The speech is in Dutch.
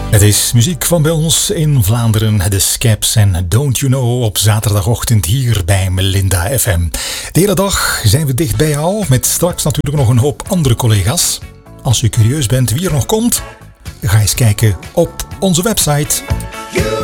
Het is muziek van bij ons in Vlaanderen, de Scaps en Don't You Know op zaterdagochtend hier bij Melinda FM. De hele dag zijn we dicht bij jou, met straks natuurlijk nog een hoop andere collega's. Als u curieus bent wie er nog komt, ga eens kijken op onze website.